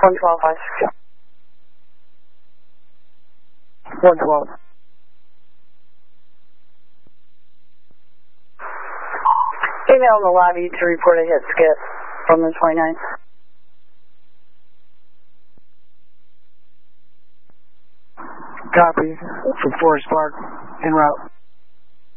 112, 112. Email the lobby to report a hit skip from the 29th. Copy from Forest Park, en route.